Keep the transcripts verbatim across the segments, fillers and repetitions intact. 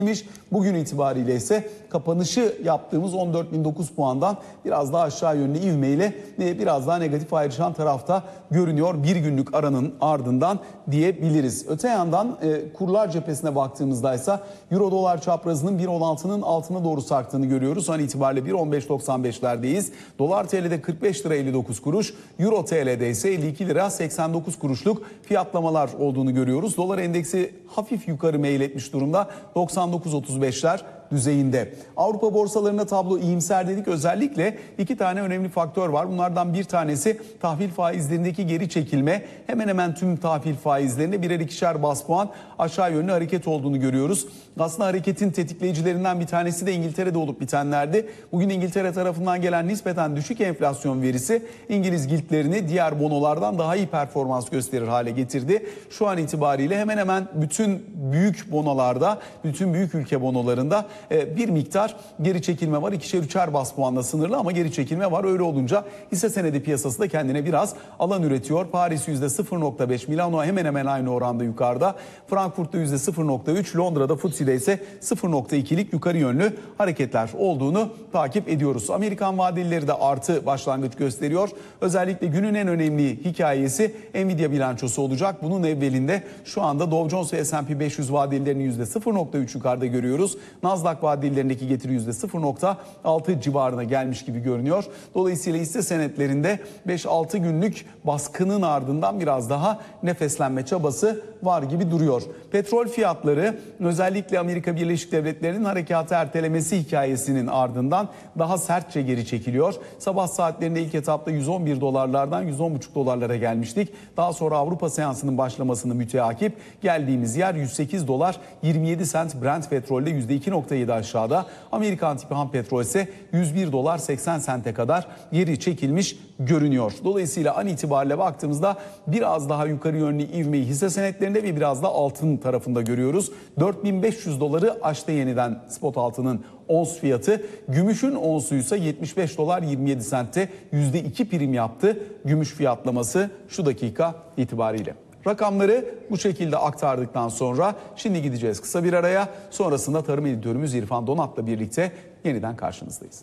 Bugün itibariyle ise kapanışı yaptığımız on dört bin dokuz puandan biraz daha aşağı yönlü ivmeyle biraz daha negatif ayrışan tarafta görünüyor bir günlük aranın ardından diyebiliriz. Öte yandan e, kurlar cephesine baktığımızda ise Euro dolar çaprazının bir on altının altına doğru sarktığını görüyoruz. An itibariyle bir on beş doksan beşlerdeyiz. Dolar T L'de kırk beş lira elli dokuz kuruş, Euro T L'de ise elli iki lira seksen dokuz kuruşluk fiyatlamalar olduğunu görüyoruz. Dolar endeksi hafif yukarı meyletmiş durumda. doksan dokuz otuz beşler düzeyinde. Avrupa borsalarında tablo iyimser dedik. Özellikle iki tane önemli faktör var. Bunlardan bir tanesi tahvil faizlerindeki geri çekilme. Hemen hemen tüm tahvil faizlerinde birer ikişer bas puan aşağı yönlü hareket olduğunu görüyoruz. Aslında hareketin tetikleyicilerinden bir tanesi de İngiltere'de olup bitenlerdi. Bugün İngiltere tarafından gelen nispeten düşük enflasyon verisi İngiliz giltlerini diğer bonolardan daha iyi performans gösterir hale getirdi. Şu an itibariyle hemen hemen bütün büyük bonolarda, bütün büyük ülke bonolarında bir miktar geri çekilme var. İkişer üçer bas puanla sınırlı ama geri çekilme var. Öyle olunca hisse senedi piyasası da kendine biraz alan üretiyor. Paris yüzde sıfır nokta beş, Milano hemen hemen aynı oranda yukarıda. Frankfurt'ta yüzde sıfır nokta üç, Londra'da F T S'de ise sıfır nokta ikilik yukarı yönlü hareketler olduğunu takip ediyoruz. Amerikan vadelileri de artı başlangıç gösteriyor. Özellikle günün en önemli hikayesi Nvidia bilançosu olacak. Bunun evvelinde şu anda Dow Jones ve S and P beş yüz vadelilerini yüzde sıfır nokta üç yukarıda görüyoruz. Nasdaq vadelilerindeki getiri yüzde sıfır nokta altı civarına gelmiş gibi görünüyor. Dolayısıyla hisse senetlerinde beş altı günlük baskının ardından biraz daha nefeslenme çabası var gibi duruyor. Petrol fiyatları özellikle Amerika Birleşik Devletleri'nin harekatı ertelemesi hikayesinin ardından daha sertçe geri çekiliyor. Sabah saatlerinde ilk etapta yüz on bir dolarlardan yüz on buçuk dolarlara gelmiştik. Daha sonra Avrupa seansının başlamasını müteakip geldiğimiz yer yüz sekiz dolar yirmi yedi sent Brent petrolde yüzde iki nokta yedi aşağıda. Amerikan tipi ham petrol ise yüz bir dolar seksen sente kadar geri çekilmiş görünüyor. Dolayısıyla an itibariyle baktığımızda biraz daha yukarı yönlü ivmeyi hisse senetlerinde ve biraz da altın tarafında görüyoruz. dört bin beş yüz doları aştı yeniden spot altının ons fiyatı. Gümüşün onsu ise yetmiş beş dolar yirmi yedi sentte yüzde iki prim yaptı gümüş fiyatlaması şu dakika itibariyle. Rakamları bu şekilde aktardıktan sonra şimdi gideceğiz kısa bir araya. Sonrasında tarım editörümüz İrfan Donat'la birlikte yeniden karşınızdayız.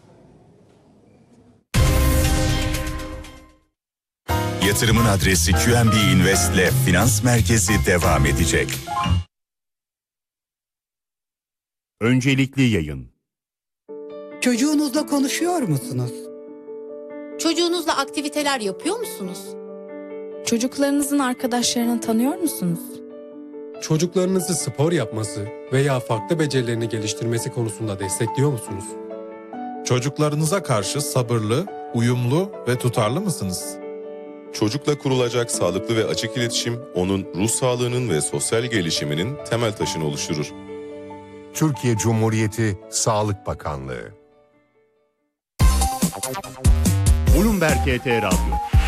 Yatırımın adresi Q N B Invest ile Finans Merkezi devam edecek. Öncelikli yayın. Çocuğunuzla konuşuyor musunuz? Çocuğunuzla aktiviteler yapıyor musunuz? Çocuklarınızın arkadaşlarını tanıyor musunuz? Çocuklarınızı spor yapması veya farklı becerilerini geliştirmesi konusunda destekliyor musunuz? Çocuklarınıza karşı sabırlı, uyumlu ve tutarlı mısınız? Çocukla kurulacak sağlıklı ve açık iletişim, onun ruh sağlığının ve sosyal gelişiminin temel taşını oluşturur. Türkiye Cumhuriyeti Sağlık Bakanlığı. Bloomberg H T Radyo.